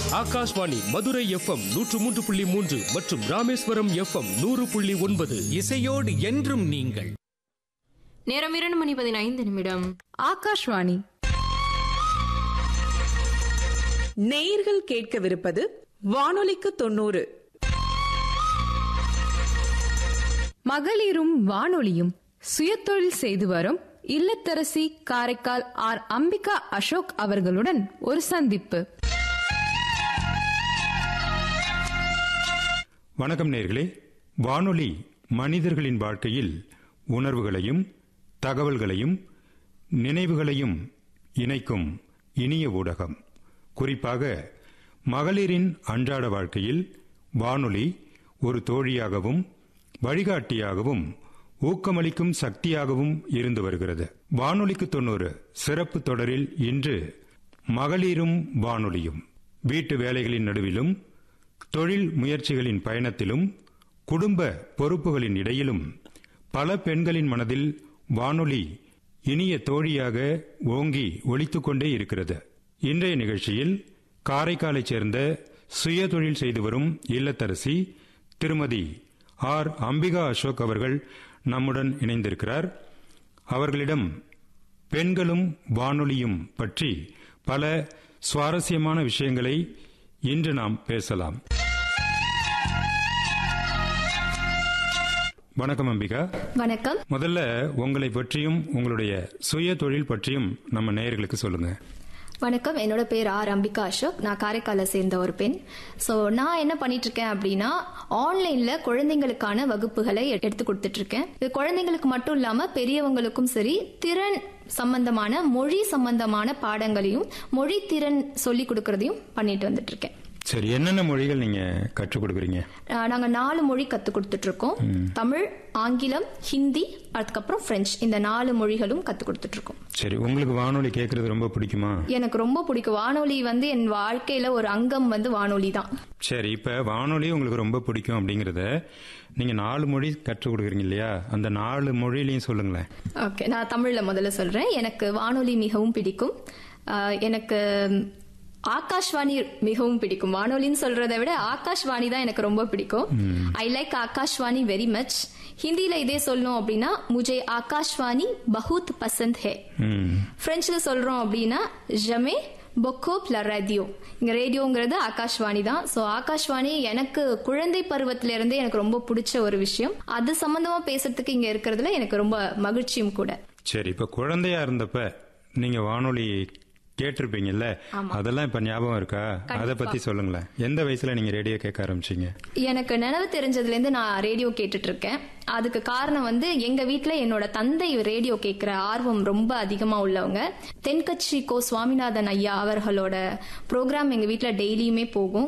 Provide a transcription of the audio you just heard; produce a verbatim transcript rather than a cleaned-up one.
Akashvani Madurai FM நூற்று மூன்று புள்ளி மூன்று மற்றும் ராமேஸ்வரம் எஃப்எம் நூறு புள்ளி ஒன்பது. இசையோடு என்றும் நீங்கள். நேரம் இரண்டு மணி பதினைந்து நிமிடம். ஆகாஷ்வாணி நேயர்கள் கேட்கவிருப்பது வானொலிக்கு தொண்ணூறு. மகளிரும் வானொலியும் சுயதொழில் செய்து வரும் இல்லத்தரசி காரைக்கால் ஆர் அம்பிகா அசோக் அவர்களுடன் ஒரு சந்திப்பு. வணக்கம் நேயர்களே. வானொலி மனிதர்களின் வாழ்க்கையில் உணர்வுகளையும் தகவல்களையும் நினைவுகளையும் இணைக்கும் இனிய ஊடகம். குறிப்பாக மகளிரின் அன்றாட வாழ்க்கையில் வானொலி ஒரு தோழியாகவும் வழிகாட்டியாகவும் ஊக்கமளிக்கும் சக்தியாகவும் இருந்து வருகிறது. வானொலிக்கு தொண்ணூறு சிறப்பு தொடரில் இன்று மகளிரும் வானொலியும். வீட்டு வேலைகளின் நடுவிலும் தொழில் முயற்சிகளின் பயணத்திலும் குடும்ப பொறுப்புகளின் இடையிலும் பல பெண்களின் மனதில் வானொலி இனிய தோழியாக ஓங்கி ஒலித்துக் கொண்டே இருக்கிறது. இன்றைய நிகழ்ச்சியில் காரைக்காலைச் சேர்ந்த சுய தொழில் செய்து வரும் இல்லத்தரசி திருமதி ஆர் அம்பிகா அசோக் அவர்கள் நம்முடன் இணைந்திருக்கிறார். அவர்களிடம் பெண்களும் வானொலியும் பற்றி பல சுவாரஸ்யமான விஷயங்களை இன்று நாம் பேசலாம். வணக்கம் அம்பிகா. வணக்கம். முதல்ல உங்களை பற்றியும் உங்களுடைய சுய தொழில் பற்றியும் நம்ம நேயர்களுக்கு சொல்லுங்க. வணக்கம். என்னோட பேர் ஆர் அம்பிகா அசோக். நான் காரைக்காலை சேர்ந்த ஒரு பெண். ஸோ நான் என்ன பண்ணிட்டு இருக்கேன் அப்படின்னா, ஆன்லைன்ல குழந்தைங்களுக்கான வகுப்புகளை எடுத்து கொடுத்துட்டு இருக்கேன். இது குழந்தைங்களுக்கு மட்டும் இல்லாம பெரியவங்களுக்கும் சரி, திறன் சம்பந்தமான மொழி சம்பந்தமான பாடங்களையும் மொழி திறன் சொல்லி கொடுக்கறதையும் பண்ணிட்டு வந்துட்டு இருக்கேன். சரி, என்னென்ன மொழிகள் நீங்க கற்றுக் கொடுக்குறீங்க? நாங்க நாலு மொழி கத்து கொடுத்துட்டு இருக்கோம். தமிழ், ஆங்கிலம், ஹிந்தி, அதுக்கப்புறம் பிரெஞ்சு. இந்த நாலு மொழிகளும் கத்து கொடுத்துட்டு இருக்கோம். சரி, உங்களுக்கு வானொலி கேட்கறது ரொம்ப பிடிக்குமா? எனக்கு ரொம்ப பிடிக்கும். வானொலி வந்து என் வாழ்க்கையில ஒரு அங்கம் வந்து வானொலி தான். சரி, இப்ப வானொலி உங்களுக்கு ரொம்ப பிடிக்கும் அப்படிங்கறத நீங்க நாலு மொழி கற்றுக் கொடுக்குறீங்க இல்லையா? அந்த நாலு மொழியிலையும் சொல்லுங்களேன். ஓகே, நான் தமிழ்ல முதல்ல சொல்றேன். எனக்கு வானொலி மிகவும் பிடிக்கும். எனக்கு ஆகாஷ்வாணி மிகவும் பிடிக்கும். வானொலின்னு சொல்றதை விட ஆகாஷ்வாணி தான் எனக்கு ரொம்ப பிடிக்கும். I like Akashvani very much. ஹிந்தியில இதே சொல்லணும் அப்படின்னா முஜே ஆகாஷ்வாணி பஹுத் பசந்த் ஹே. பிரெஞ்சுல சொல்றோம் அப்படின்னா ஜமே பொக்கோப் ல ரேடியோ. இங்க ரேடியோங்கிறது ஆகாஷ்வாணி தான். சோ ஆகாஷ்வாணி எனக்கு குழந்தை பருவத்தில இருந்தே எனக்கு ரொம்ப பிடிச்ச ஒரு விஷயம். அது சம்பந்தமா பேசுறதுக்கு இங்க இருக்கிறதுல எனக்கு ரொம்ப மகிழ்ச்சியும் கூட. சரி, இப்ப குழந்தையா இருந்தப்ப நீங்க வானொலி கேட்டிருப்பீங்கல்ல, அதெல்லாம் இப்ப ஞாபகம் இருக்கா? அத பத்தி சொல்லுங்களேன். எந்த வயசுல நீங்க ரேடியோ கேட்க ஆரம்பிச்சீங்க? எனக்கு நினைவு தெரிஞ்சதுல இருந்து நான் ரேடியோ கேட்டுட்டு இருக்கேன். அதுக்கு காரணம் வந்து எங்க வீட்டுல என்னோட தந்தை ரேடியோ கேட்கிற ஆர்வம் ரொம்ப அதிகமா உள்ளவங்க. தென்கட்சி கோ சுவாமிநாதன் ஐயா அவர்களோட ப்ரோக்ராம் எங்க வீட்டுல டெய்லியுமே போகும்.